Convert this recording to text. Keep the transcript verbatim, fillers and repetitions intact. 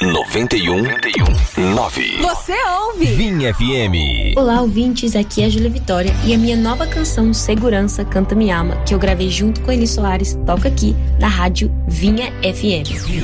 noventa e um ponto nove. Você ouve Vinha F M. Olá, ouvintes, aqui é a Júlia Vitória e a minha nova canção Segurança Canta Me Ama, que eu gravei junto com Eli Soares, toca aqui na rádio Vinha F M.